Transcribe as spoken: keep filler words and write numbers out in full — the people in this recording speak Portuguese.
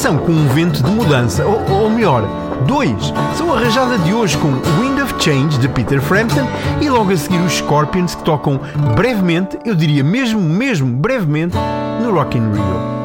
são com um vento de mudança, ou, ou melhor, dois. São a rajada de hoje com Wind of Change de Peter Frampton e logo a seguir os Scorpions, que tocam brevemente, eu diria mesmo, mesmo brevemente, no Rock in Rio.